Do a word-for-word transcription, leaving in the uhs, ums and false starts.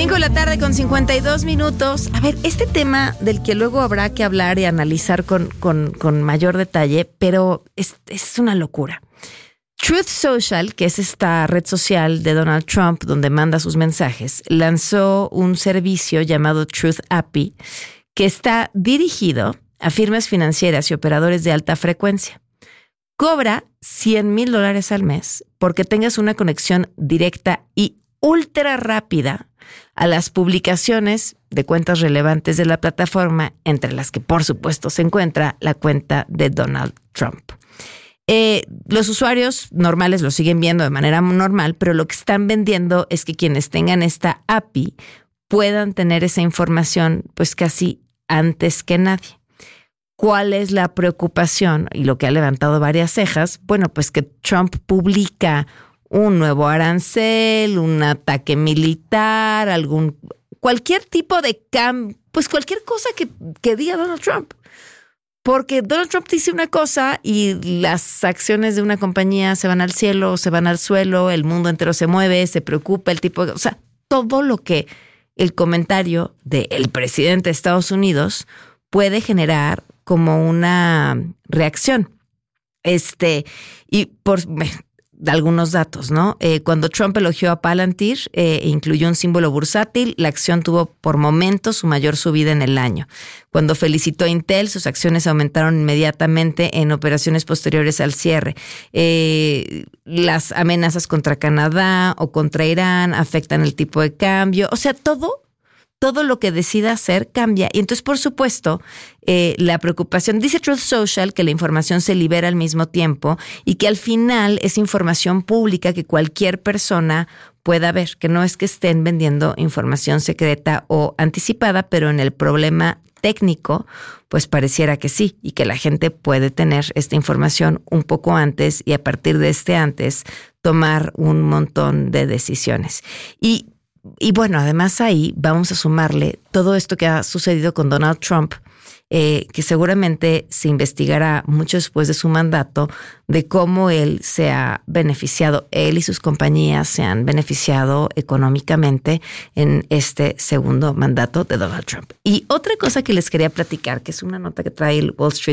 cinco de la tarde con cincuenta y dos minutos. A ver, este tema del que luego habrá que hablar y analizar con, con, con mayor detalle, pero es, es una locura. Truth Social, que es esta red social de Donald Trump donde manda sus mensajes, lanzó un servicio llamado Truth A P I que está dirigido a firmas financieras y operadores de alta frecuencia. Cobra cien mil dólares al mes porque tengas una conexión directa y ultra rápida a las publicaciones de cuentas relevantes de la plataforma, entre las que por supuesto se encuentra la cuenta de Donald Trump. Eh, los usuarios normales lo siguen viendo de manera normal, pero lo que están vendiendo es que quienes tengan esta A P I puedan tener esa información pues casi antes que nadie. ¿Cuál es la preocupación? Y lo que ha levantado varias cejas, bueno, pues que Trump publica un nuevo arancel, un ataque militar, algún cualquier tipo de cambio, pues cualquier cosa que, que diga Donald Trump. Porque Donald Trump dice una cosa y las acciones de una compañía se van al cielo, se van al suelo, el mundo entero se mueve, se preocupa, el tipo, o sea, todo lo que el comentario del presidente de Estados Unidos puede generar como una reacción. Este, y por algunos datos, ¿no? Eh, cuando Trump elogió a Palantir, eh, incluyó un símbolo bursátil, la acción tuvo por momentos su mayor subida en el año. Cuando felicitó a Intel, sus acciones aumentaron inmediatamente en operaciones posteriores al cierre. Eh, las amenazas contra Canadá o contra Irán afectan el tipo de cambio. O sea, todo Todo lo que decida hacer cambia. Y entonces, por supuesto, eh, la preocupación, dice Truth Social que la información se libera al mismo tiempo y que al final es información pública que cualquier persona pueda ver, que no es que estén vendiendo información secreta o anticipada, pero en el problema técnico, pues pareciera que sí, y que la gente puede tener esta información un poco antes y a partir de este antes tomar un montón de decisiones. Y Y bueno, además ahí vamos a sumarle todo esto que ha sucedido con Donald Trump, eh, que seguramente se investigará mucho después de su mandato de cómo él se ha beneficiado, él y sus compañías se han beneficiado económicamente en este segundo mandato de Donald Trump. Y otra cosa que les quería platicar, que es una nota que trae el Wall Street